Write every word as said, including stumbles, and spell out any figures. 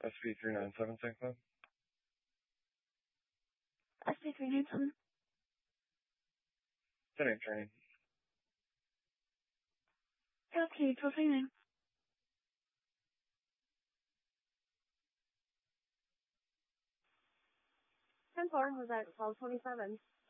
S P three nine seven Saint Cloud. S P three nine seven. Setting training. Okay, twelve twenty-nine. ten four was at twelve twenty-seven.